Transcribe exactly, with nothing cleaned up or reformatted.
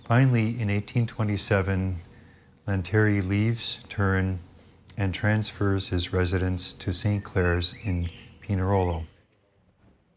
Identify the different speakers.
Speaker 1: Finally, in eighteen twenty-seven, Lanteri leaves Turin and transfers his residence to Saint Clare's in Pinerolo.